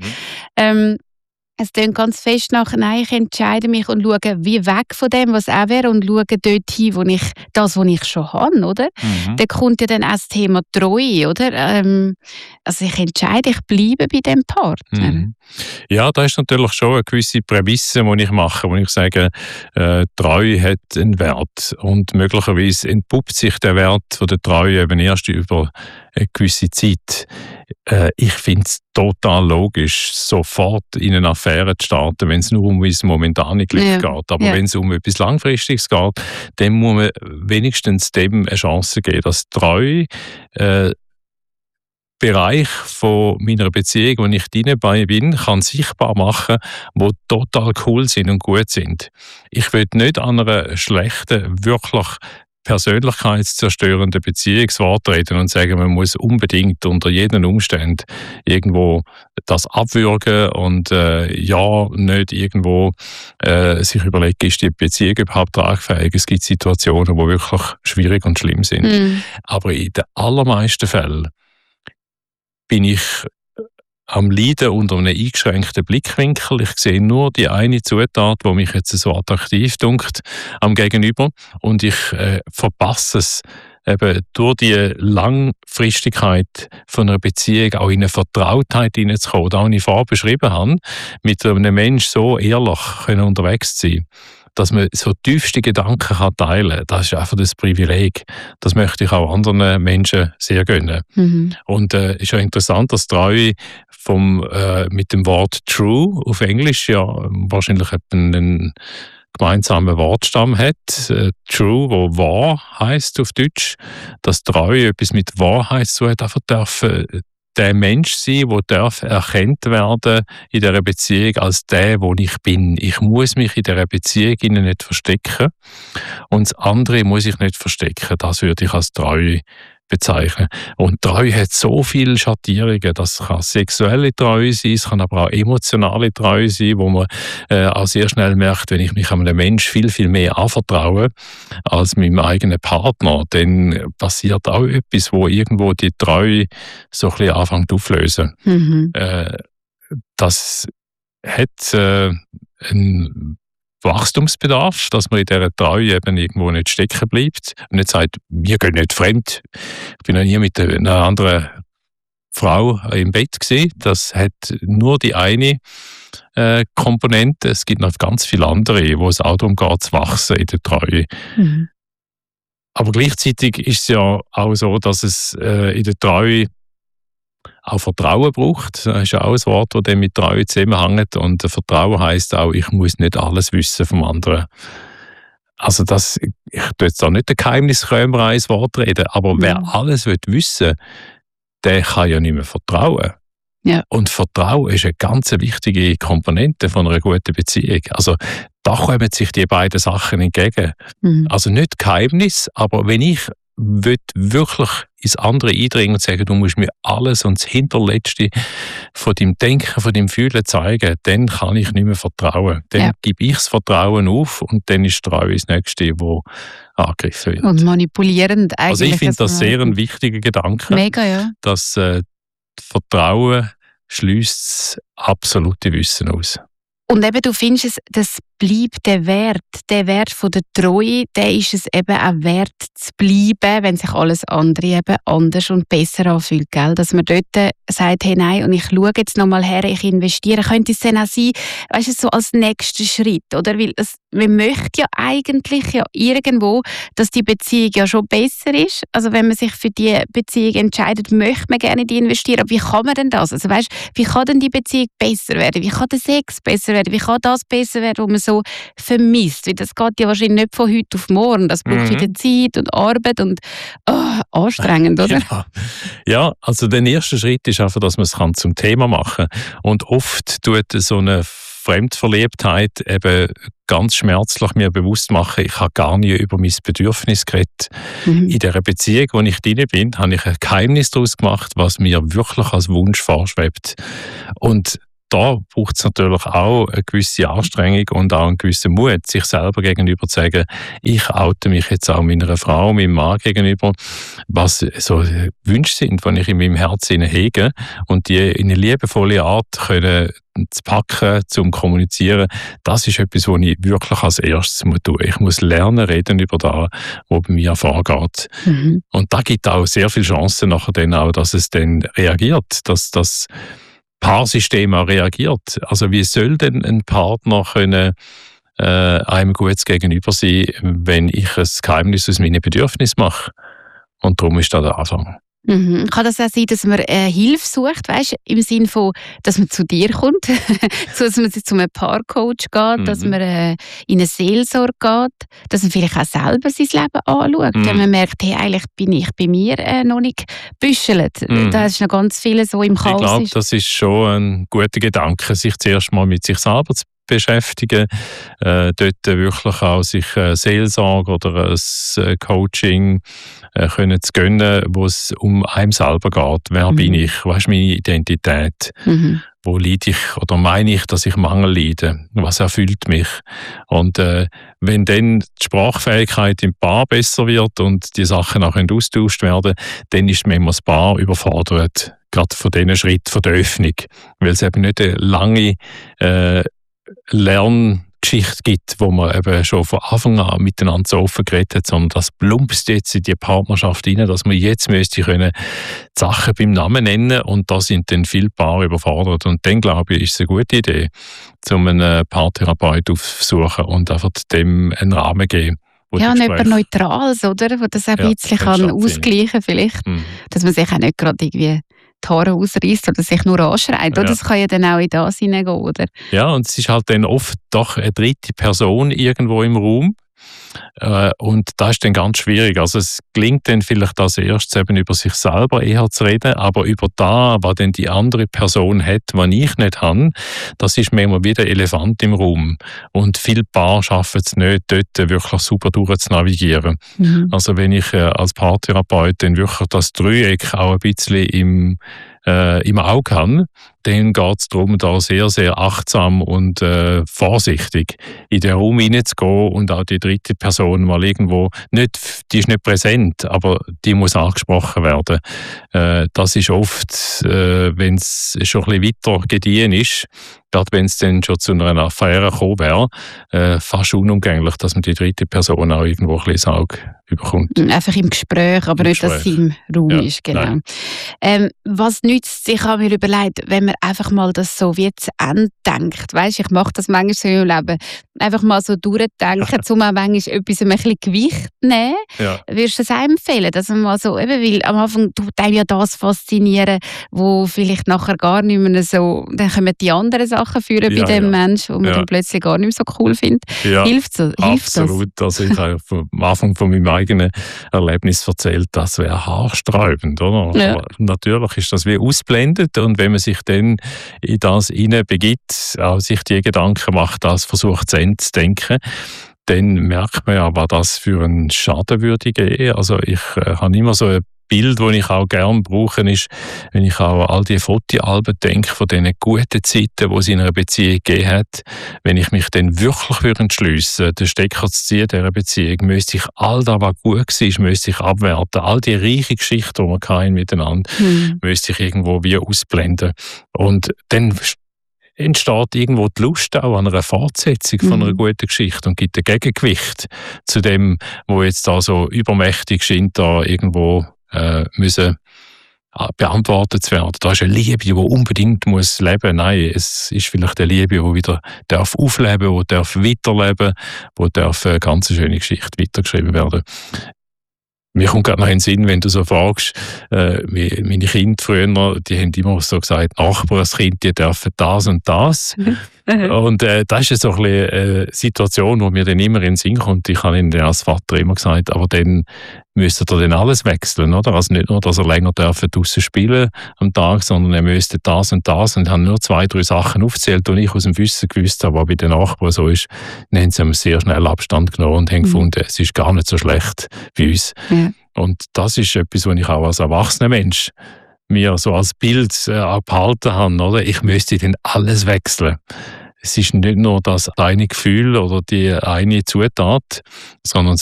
es tönt ganz fest nach, nein, ich entscheide mich und schaue wie weg von dem, was auch wäre, und schaue dort hin, wo ich schon habe, oder? Da kommt ja dann auch das Thema Treue, oder? Also ich entscheide, ich bleibe bei dem Partner. Ja, da ist natürlich schon eine gewisse Prämisse, die ich mache, wo ich sage, Treue hat einen Wert und möglicherweise entpuppt sich der Wert von der Treue eben erst über eine gewisse Zeit. Ich finde es total logisch, sofort in eine Affäre zu starten, wenn es nur um das momentane Glück geht. Aber wenn es um etwas Langfristiges geht, dann muss man wenigstens dem eine Chance geben, dass Treue Bereich von meiner Beziehung, wo ich dabei bin, kann sichtbar machen, wo total cool sind und gut sind. Ich will nicht an einer schlechten, wirklich persönlichkeitszerstörenden Beziehungswort reden und sagen, man muss unbedingt unter jeden Umständen irgendwo das abwürgen und nicht irgendwo sich überlegen, ist die Beziehung überhaupt tragfähig. Es gibt Situationen, die wirklich schwierig und schlimm sind. Aber in den allermeisten Fällen bin ich am Leiden unter einem eingeschränkten Blickwinkel. Ich sehe nur die eine Zutat, die mich jetzt so attraktiv dünkt am Gegenüber, und ich verpasse es, eben durch die Langfristigkeit von einer Beziehung auch in eine Vertrautheit hineinzukommen, da ich vorher beschrieben habe, mit einem Menschen so ehrlich unterwegs zu sein, dass man so tiefste Gedanken kann teilen kann. Das ist einfach das Privileg. Das möchte ich auch anderen Menschen sehr gönnen. Und es ist ja interessant, dass Treue mit dem Wort true auf Englisch ja wahrscheinlich einen gemeinsamen Wortstamm hat. True, wo wahr heisst auf Deutsch. Dass Treue etwas mit Wahrheit zu tun hat, einfach dürfen der Mensch sein, der erkannt werden in dieser Beziehung als der, wo ich bin. Ich muss mich in dieser Beziehung nicht verstecken und das andere muss ich nicht verstecken. Das würde ich als Treue bezeichnen. Und Treue hat so viele Schattierungen. Das kann sexuelle Treue sein, es kann aber auch emotionale Treue sein, wo man auch sehr schnell merkt, wenn ich mich einem Menschen viel, viel mehr anvertraue als meinem eigenen Partner, dann passiert auch etwas, wo irgendwo die Treue so ein bisschen anfängt aufzulösen. Das hat einen Wachstumsbedarf, dass man in dieser Treue eben irgendwo nicht stecken bleibt und nicht sagt, wir gehen nicht fremd. Ich bin noch nie mit einer anderen Frau im Bett gewesen. Das hat nur die eine Komponente. Es gibt noch ganz viele andere, wo es auch darum geht, zu wachsen in der Treue. Aber gleichzeitig ist es ja auch so, dass es in der Treue auch Vertrauen braucht. Das ist ja auch ein Wort, das mit Treue zusammenhängt. Und Vertrauen heisst auch, ich muss nicht alles wissen vom anderen. Also ich tue jetzt da nicht den Geheimniskrämer ins Wort reden, aber wer alles wissen will, der kann ja nicht mehr vertrauen. Ja. Und Vertrauen ist eine ganz wichtige Komponente von einer guten Beziehung. Also da kommen sich die beiden Sachen entgegen. Also nicht Geheimnis, aber wenn ich wirklich ins andere eindringen und sagen, du musst mir alles und das Hinterletzte von deinem Denken, von deinem Fühlen zeigen, dann kann ich nicht mehr vertrauen. Dann gebe ich das Vertrauen auf und dann ist Treue das Nächste, wo angegriffen wird. Und manipulierend eigentlich. Also ich finde das sehr ein wichtiger Gedanke. Mega, ja. Dass Vertrauen schließt das absolute Wissen aus. Und eben, du findest es, das bleibt der Wert von der Treue, der ist es eben auch wert zu bleiben, wenn sich alles andere eben anders und besser anfühlt, gell? Dass man dort sagt, hey, nein, und ich schaue jetzt nochmal her, ich investiere, könnte es dann auch sein, weißt du, so als nächster Schritt, oder? Weil man möchte ja eigentlich ja irgendwo, dass die Beziehung ja schon besser ist, also wenn man sich für die Beziehung entscheidet, möchte man gerne in die investieren, aber wie kann man denn das? Also weißt, wie kann denn die Beziehung besser werden? Wie kann der Sex besser werden? Wie kann das besser werden, wo man so vermisst? Weil das geht ja wahrscheinlich nicht von heute auf morgen. Das braucht wieder Zeit und Arbeit und anstrengend, oder? Ja, also der erste Schritt ist einfach, dass man es zum Thema machen kann. Und oft tut so eine Fremdverliebtheit eben ganz schmerzlich mir bewusst machen, ich habe gar nie über mein Bedürfnis geredet. In dieser Beziehung, wo ich drin bin, habe ich ein Geheimnis daraus gemacht, was mir wirklich als Wunsch vorschwebt. Und da braucht es natürlich auch eine gewisse Anstrengung und auch einen gewissen Mut, sich selber gegenüber zu sagen, ich oute mich jetzt auch meiner Frau, meinem Mann gegenüber, was so Wünsche sind, die ich in meinem Herzen hege und die in eine liebevolle Art können zu packen, zum kommunizieren, das ist etwas, was ich wirklich als erstes tun muss. Ich muss lernen, reden über das, was bei mir vorgeht. Und da gibt auch sehr viele Chancen nachher dann auch, dass es dann reagiert, dass das Paarsystem auch reagiert. Also wie soll denn ein Partner können einem gut gegenüber sein, wenn ich ein Geheimnis aus meinen Bedürfnissen mache? Und darum ist das der Anfang. Kann das auch sein, dass man Hilfe sucht, weißt, im Sinne von, dass man zu dir kommt, dass man zu einem Paarcoach geht, dass man in eine Seelsorge geht, dass man vielleicht auch selber sein Leben anschaut, wenn man merkt, hey, eigentlich bin ich bei mir noch nicht büschelt. Da ist noch ganz viel so im Chaos. Ich glaube, das ist schon ein guter Gedanke, sich zuerst mal mit sich selber zu beschäftigen, dort wirklich auch sich Seelsorge oder ein Coaching können zu gönnen, wo es um einem selber geht. Wer bin ich? Was ist meine Identität? Wo leide ich oder meine ich, dass ich Mangel leide? Was erfüllt mich? Und wenn dann die Sprachfähigkeit im Paar besser wird und die Sachen auch austauscht werden, dann ist manchmal das Paar überfordert, gerade von diesen Schritten von der Öffnung, weil es eben nicht eine lange Lerngeschichte gibt, wo man eben schon von Anfang an miteinander so offen geredet hat, sondern das plumpst jetzt in die Partnerschaft rein, dass man jetzt müsste können die Sachen beim Namen nennen und da sind dann viele Paare überfordert und dann glaube ich, ist es eine gute Idee, einen Paartherapeut aufzusuchen und einfach dem einen Rahmen geben. Ja, und jemand Neutrales, oder? Wo das ein bisschen kann ausgleichen vielleicht, dass man sich auch nicht gerade irgendwie die Haare ausreißt oder sich nur anschreit. Oder? Das kann ja dann auch in das hineingehen, oder? Ja, und es ist halt dann oft doch eine dritte Person irgendwo im Raum. Und das ist dann ganz schwierig. Also es gelingt dann vielleicht als erstes eben über sich selber eher zu reden, aber über das, was dann die andere Person hat, was ich nicht habe, das ist manchmal wie der Elefant im Raum. Und viele Paare schaffen es nicht, dort wirklich super durchzunavigieren. Also wenn ich als Paartherapeut dann wirklich das Dreieck auch ein bisschen im Auge habe, dann geht es darum, da sehr, sehr achtsam und vorsichtig in den Raum hineinzugehen und auch die dritte Person mal irgendwo, die ist nicht präsent, aber die muss angesprochen werden. Das ist oft, wenn es schon ein bisschen weiter gediehen ist, gerade wenn es dann schon zu einer Affäre gekommen wäre, fast unumgänglich, dass man die dritte Person auch irgendwo ein bisschen ins Auge überkommt. Einfach im Gespräch, aber nicht, dass sie im Raum ist. Genau. Was nützt, ich habe mir überlegt, wenn man einfach mal das so wie zu Ende denkt, weißt, ich mache das manchmal so im Leben, einfach mal so durchdenken, um auch manchmal etwas ein bisschen Gewicht zu nehmen. Ja. Würdest du das auch empfehlen, dass man mal so, eben, weil am Anfang tut einem ja das faszinieren, wo vielleicht nachher gar nicht mehr so, dann kommen die anderen Sachen führen bei dem Menschen, wo man dann plötzlich gar nicht mehr so cool findet. Ja, hilft das? Absolut. Also ich habe am Anfang von meinem eigenen Erlebnis erzählt, das wäre haarsträubend, oder? Ja. Aber natürlich ist das wie ausblendet und wenn man sich dann dann in das hineinbegibt, auch sich die Gedanken macht, das versucht zu Ende zu denken, dann merkt man ja, was das für einen Schaden würde geben. Also ich habe immer so ein Bild, das ich auch gerne brauche, ist, wenn ich auch an all die Fotoalben denke, von diesen guten Zeiten, die es in einer Beziehung gegeben hat. Wenn ich mich dann wirklich entschliessen, den Stecker zu ziehen dieser Beziehung, müsste ich all das, was gut war, müsste ich abwerten. All die reichen Geschichten, die wir hatten miteinander, müsste ich irgendwo wie ausblenden. Und dann entsteht irgendwo die Lust auch an einer Fortsetzung von einer guten Geschichte und gibt ein Gegengewicht zu dem, wo jetzt da so übermächtig scheint, da irgendwo müssen beantwortet zu werden. Da ist eine Liebe, die unbedingt muss leben. Nein, es ist vielleicht eine Liebe, die wieder darf aufleben, die darf weiterleben, die darf eine ganz schöne Geschichte weitergeschrieben werden. Mir kommt gerade noch in den Sinn, wenn du so fragst, meine Kinder früher, die haben immer so gesagt, Nachbarskind, die dürfen das und das. Und das ist so ein bisschen eine Situation, die mir dann immer in den Sinn kommt. Ich habe ihnen als Vater immer gesagt, aber dann müsste er dann alles wechseln, oder? Also nicht nur, dass er länger draussen spielen am Tag, sondern er müsste das und das. Und haben nur 2, 3 Sachen aufgezählt, die ich aus dem Wissen gewusst habe, was bei den Nachbarn so ist. Dann haben sie sehr schnell Abstand genommen und haben gefunden, es ist gar nicht so schlecht bei uns. Ja. Und das ist etwas, was ich auch als erwachsener Mensch mir so als Bild behalten habe, oder? Ich müsste dann alles wechseln. Es ist nicht nur das eine Gefühl oder die eine Zutat, sondern